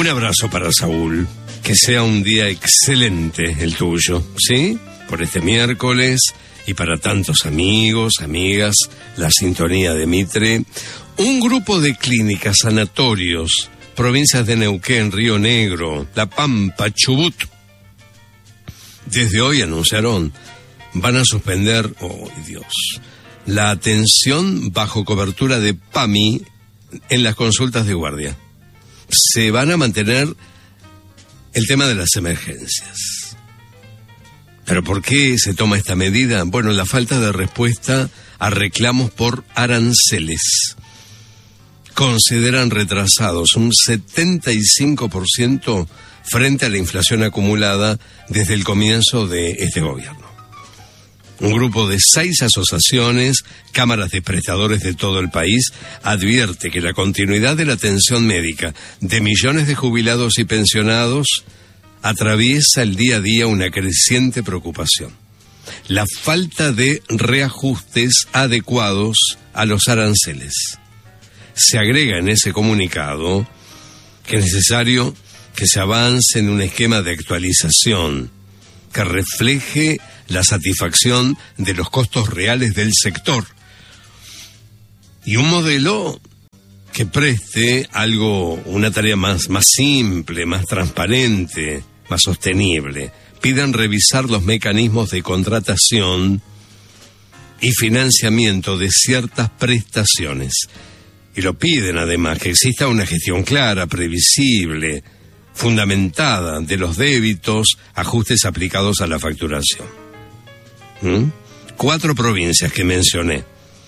Un abrazo para Saúl. Que sea un día excelente el tuyo, ¿sí? Por este miércoles y para tantos amigos, amigas, la sintonía de Mitre. Un grupo de clínicas, sanatorios, provincias de Neuquén, Río Negro, La Pampa, Chubut, desde hoy anunciaron, van a suspender, oh Dios, la atención bajo cobertura de PAMI en las consultas de guardia. Se van a mantener el tema de las emergencias. ¿Pero por qué se toma esta medida? Bueno, la falta de respuesta a reclamos por aranceles. Consideran retrasados un 75% frente a la inflación acumulada desde el comienzo de este gobierno. Un grupo de 6 asociaciones, cámaras de prestadores de todo el país, advierte que la continuidad de la atención médica de millones de jubilados y pensionados atraviesa el día a día una creciente preocupación. La falta de reajustes adecuados a los aranceles. Se agrega en ese comunicado que es necesario que se avance en un esquema de actualización que refleje la satisfacción de los costos reales del sector y un modelo que preste una tarea más simple, más transparente, más sostenible. Pidan revisar los mecanismos de contratación y financiamiento de ciertas prestaciones. Y lo piden además que exista una gestión clara, previsible, fundamentada de los débitos, ajustes aplicados a la facturación. 4 provincias que mencioné.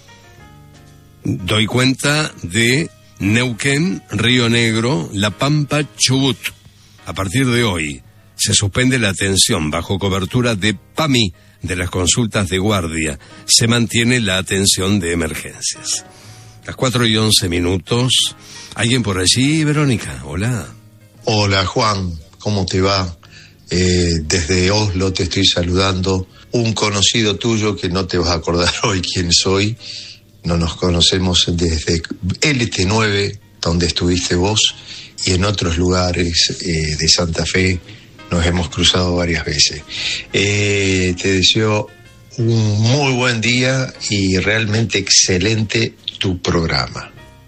Doy cuenta de Neuquén, Río Negro, La Pampa, Chubut. A partir de hoy se suspende la atención bajo cobertura de PAMI de las consultas de guardia. Se mantiene la atención de emergencias. Las 4:11. ¿Alguien por allí, Verónica? Hola. Hola, Juan. ¿Cómo te va? Desde Oslo te estoy saludando. Un conocido tuyo que no te vas a acordar hoy quién soy. No nos conocemos desde LT9, donde estuviste vos, y en otros lugares de Santa Fe nos hemos cruzado varias veces. Te deseo un muy buen día y realmente excelente tu programa.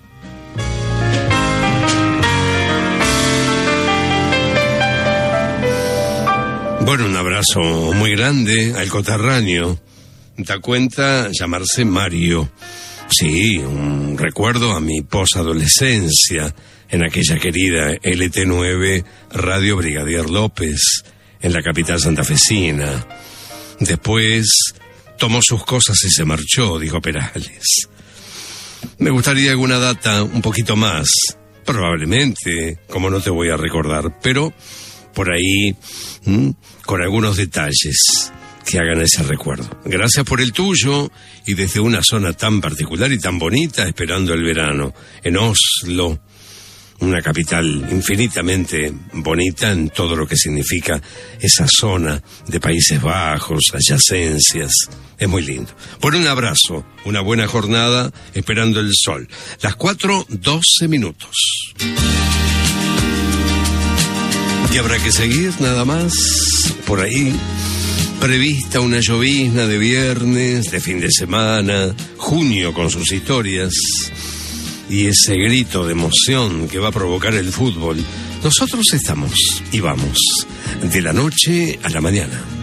Bueno, un abrazo muy grande al coterráneo. Da cuenta llamarse Mario. Sí, un recuerdo a mi posadolescencia en aquella querida LT9 Radio Brigadier López, en la capital santafesina. Después tomó sus cosas y se marchó, dijo Perales. Me gustaría alguna data un poquito más, probablemente, como no te voy a recordar, pero por ahí, con algunos detalles que hagan ese recuerdo. Gracias por el tuyo y desde una zona tan particular y tan bonita, esperando el verano, en Oslo, una capital infinitamente bonita en todo lo que significa esa zona de Países Bajos, adyacencias. Es muy lindo. Bueno, un abrazo, una buena jornada, esperando el sol. Las 4:12. Y habrá que seguir nada más por ahí. Prevista una llovizna de viernes, de fin de semana, junio con sus historias y ese grito de emoción que va a provocar el fútbol. Nosotros estamos y vamos de la noche a la mañana.